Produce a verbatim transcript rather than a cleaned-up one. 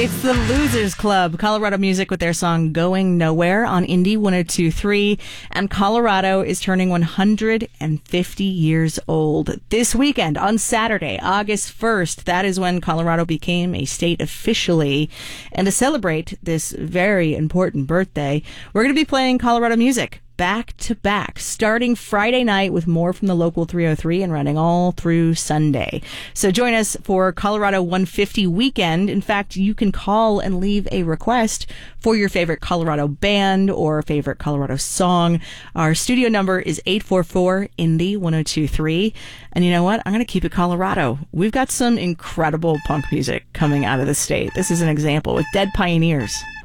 It's the Losers Club, Colorado Music with their song Going Nowhere on Indie one oh two point three. And Colorado is turning one hundred fifty years old this weekend on Saturday, August first. That is when Colorado became a state officially. And to celebrate this very important birthday, we're going to be playing Colorado music back to back, starting Friday night with more from the local three oh three and running all through Sunday. So join us for Colorado one fifty weekend. In fact, you can call and leave a request for your favorite Colorado band or favorite Colorado song. Our studio number is eight four four Indie one oh two point three. And you know what? I'm going to keep it Colorado. We've got some incredible punk music coming out of the state. This is an example with Dead Pioneers.